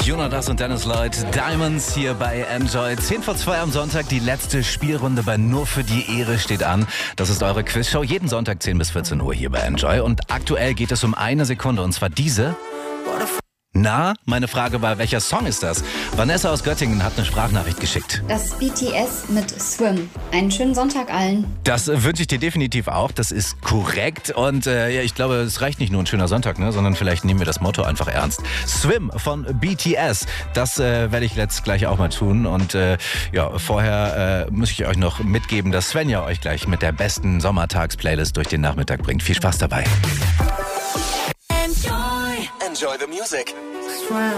Jonas und Dennis Lloyd, Diamonds hier bei Enjoy. 1:10 am Sonntag, die letzte Spielrunde bei Nur für die Ehre steht an. Das ist eure Quizshow, jeden Sonntag 10 bis 14 Uhr hier bei Enjoy. Und aktuell geht es um 1 Sekunde, und zwar diese. Na, meine Frage war, welcher Song ist das? Vanessa aus Göttingen hat eine Sprachnachricht geschickt. Das BTS mit Swim. Einen schönen Sonntag allen. Das wünsche ich dir definitiv auch. Das ist korrekt. Und ich glaube, es reicht nicht nur ein schöner Sonntag, sondern vielleicht nehmen wir das Motto einfach ernst. Swim von BTS. Das werde ich jetzt gleich auch mal tun. Und vorher muss ich euch noch mitgeben, dass Svenja euch gleich mit der besten Sommertags-Playlist durch den Nachmittag bringt. Viel Spaß dabei. Enjoy the music.